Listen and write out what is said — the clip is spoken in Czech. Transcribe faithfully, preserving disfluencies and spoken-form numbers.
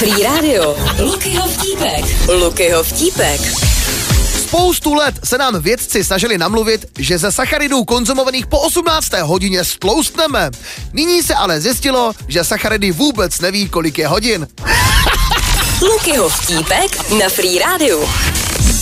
Free Radio. Lukyho vtípek. Lukyho vtípek. Spoustu let se nám vědci snažili namluvit, že ze sacharidů konzumovaných po osmnácté hodině stloustneme. Nyní se ale zjistilo, že sacharidy vůbec neví, kolik je hodin. Lukyho vtípek na Free Radio.